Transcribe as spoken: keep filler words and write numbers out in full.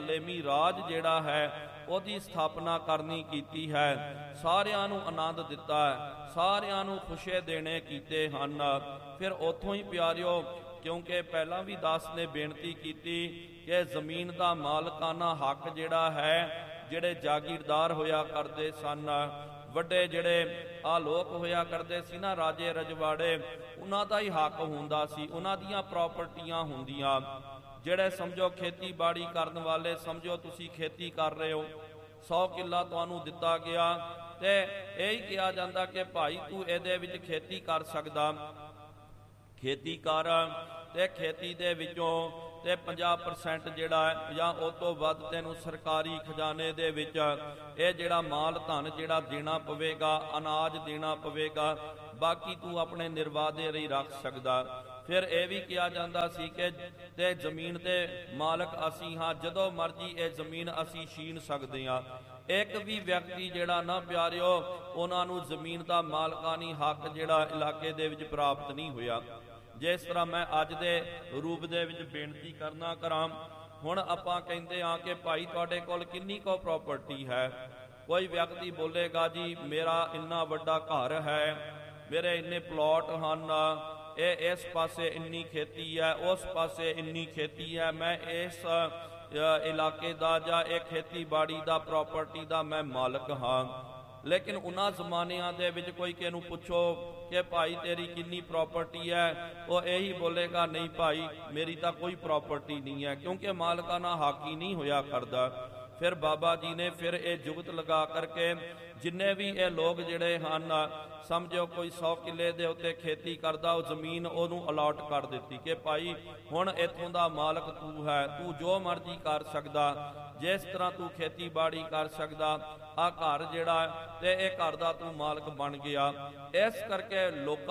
हलेमी राज जिहड़ा है ਉਹਦੀ ਸਥਾਪਨਾ ਕਰਨੀ ਕੀਤੀ ਹੈ। ਸਾਰਿਆਂ ਨੂੰ ਆਨੰਦ ਦਿੱਤਾ ਹੈ, ਸਾਰਿਆਂ ਨੂੰ ਖੁਸ਼ੇ ਦੇਣੇ ਕੀਤੇ ਹਨ। ਫਿਰ ਉੱਥੋਂ ਹੀ ਪਿਆਰਿਓ, ਕਿਉਂਕਿ ਪਹਿਲਾਂ ਵੀ ਦਾਸ ਨੇ ਬੇਨਤੀ ਕੀਤੀ ਕਿ ਜ਼ਮੀਨ ਦਾ ਮਾਲਕਾਨਾ ਹੱਕ ਜਿਹੜਾ ਹੈ, ਜਿਹੜੇ ਜਾਗੀਰਦਾਰ ਹੋਇਆ ਕਰਦੇ ਸਨ, ਵੱਡੇ ਜਿਹੜੇ ਆ ਲੋਕ ਹੋਇਆ ਕਰਦੇ ਸੀ ਨਾ, ਰਾਜੇ ਰਜਵਾੜੇ, ਉਹਨਾਂ ਦਾ ਹੀ ਹੱਕ ਹੁੰਦਾ ਸੀ, ਉਹਨਾਂ ਦੀਆਂ ਪ੍ਰਾਪਰਟੀਆਂ ਹੁੰਦੀਆਂ। ਜਿਹੜੇ ਸਮਝੋ ਖੇਤੀਬਾੜੀ ਕਰਨ ਵਾਲੇ, ਸਮਝੋ ਤੁਸੀਂ ਖੇਤੀ ਕਰ ਰਹੇ ਹੋ, ਸੌ ਕਿੱਲਾ ਤੁਹਾਨੂੰ ਦਿੱਤਾ ਗਿਆ ਤੇ ਇਹ ਕਿਹਾ ਜਾਂਦਾ ਕਿ ਭਾਈ ਤੂੰ ਇਹਦੇ ਵਿੱਚ ਖੇਤੀ ਕਰ ਸਕਦਾ, ਖੇਤੀ ਕਰ, ਤੇ ਖੇਤੀ ਦੇ ਵਿੱਚੋਂ ਤੇ ਪੰਜਾਹ ਪਰਸੈਂਟ ਜਿਹੜਾ ਹੈ ਜਾਂ ਉਹ ਤੋਂ ਵੱਧ ਤੈਨੂੰ ਸਰਕਾਰੀ ਖਜ਼ਾਨੇ ਦੇ ਵਿੱਚ ਇਹ ਜਿਹੜਾ ਮਾਲ ਧਨ ਜਿਹੜਾ ਦੇਣਾ ਪਵੇਗਾ, ਅਨਾਜ ਦੇਣਾ ਪਵੇਗਾ, ਬਾਕੀ ਤੂੰ ਆਪਣੇ ਨਿਰਵਾਹ ਦੇ ਲਈ ਰੱਖ ਸਕਦਾ। ਫਿਰ ਇਹ ਵੀ ਕਿਹਾ ਜਾਂਦਾ ਸੀ ਕਿ ਤੇ ਜ਼ਮੀਨ ਦੇ ਮਾਲਕ ਅਸੀਂ ਹਾਂ, ਜਦੋਂ ਮਰਜ਼ੀ ਇਹ ਜ਼ਮੀਨ ਅਸੀਂ ਛੀਨ ਸਕਦੇ ਹਾਂ। ਇੱਕ ਵੀ ਵਿਅਕਤੀ ਜਿਹੜਾ ਨਾ ਪਿਆਰਿਓ, ਉਹਨਾਂ ਨੂੰ ਜ਼ਮੀਨ ਦਾ ਮਾਲਕਾਨੀ ਹੱਕ ਜਿਹੜਾ ਇਲਾਕੇ ਦੇ ਵਿੱਚ ਪ੍ਰਾਪਤ ਨਹੀਂ ਹੋਇਆ। ਜਿਸ ਤਰ੍ਹਾਂ ਮੈਂ ਅੱਜ ਦੇ ਰੂਪ ਦੇ ਵਿੱਚ ਬੇਨਤੀ ਕਰਨਾ ਕਰਾਂ, ਹੁਣ ਆਪਾਂ ਕਹਿੰਦੇ ਹਾਂ ਕਿ ਭਾਈ ਤੁਹਾਡੇ ਕੋਲ ਕਿੰਨੀ ਕੁ ਪ੍ਰਾਪਰਟੀ ਹੈ। ਕੋਈ ਵਿਅਕਤੀ ਬੋਲੇਗਾ ਜੀ ਮੇਰਾ ਇੰਨਾ ਵੱਡਾ ਘਰ ਹੈ, ਮੇਰੇ ਇੰਨੇ ਪਲਾਟ ਹਨ, ਇਹ ਇਸ ਪਾਸੇ ਇੰਨੀ ਖੇਤੀ ਹੈ, ਉਸ ਪਾਸੇ ਇੰਨੀ ਖੇਤੀ ਹੈ, ਮੈਂ ਇਸ ਇਲਾਕੇ ਦਾ ਜਾਂ ਇਹ ਖੇਤੀਬਾੜੀ ਦਾ ਪ੍ਰਾਪਰਟੀ ਦਾ ਮੈਂ ਮਾਲਕ ਹਾਂ। ਲੇਕਿਨ ਉਹਨਾਂ ਜ਼ਮਾਨਿਆਂ ਦੇ ਵਿੱਚ ਕੋਈ ਕਿਸੇ ਨੂੰ ਪੁੱਛੋ ਕਿ ਭਾਈ ਤੇਰੀ ਕਿੰਨੀ ਪ੍ਰਾਪਰਟੀ ਹੈ, ਉਹ ਇਹੀ ਬੋਲੇਗਾ ਨਹੀਂ ਭਾਈ ਮੇਰੀ ਤਾਂ ਕੋਈ ਪ੍ਰਾਪਰਟੀ ਨਹੀਂ ਹੈ, ਕਿਉਂਕਿ ਮਾਲਕਾਨਾ ਹੱਕ ਹੀ ਨਹੀਂ ਹੋਇਆ ਕਰਦਾ। ਫਿਰ ਬਾਬਾ ਜੀ ਨੇ ਫਿਰ ਇਹ ਜੁਗਤ ਲਗਾ ਕਰਕੇ ਜਿੰਨੇ ਵੀ ਇਹ ਲੋਕ ਜਿਹੜੇ ਹਨ, ਸਮਝੋ ਕੋਈ ਸੌ ਕਿੱਲੇ ਦੇ ਉੱਤੇ ਖੇਤੀ ਕਰਦਾ, ਉਹ ਜ਼ਮੀਨ ਉਹਨੂੰ ਅਲਾਟ ਕਰ ਦਿੱਤੀ ਕਿ ਭਾਈ ਹੁਣ ਇੱਥੋਂ ਦਾ ਮਾਲਕ ਤੂੰ ਹੈ, ਤੂੰ ਜੋ ਮਰਜ਼ੀ ਕਰ ਸਕਦਾ, ਜਿਸ ਤਰ੍ਹਾਂ ਤੂੰ ਖੇਤੀਬਾੜੀ ਕਰ ਸਕਦਾ। ਆ ਘਰ ਜਿਹੜਾ ਤੇ ਇਹ ਘਰ ਦਾ ਤੂੰ ਮਾਲਕ ਬਣ ਗਿਆ। ਇਸ ਕਰਕੇ ਲੋਕਾਂ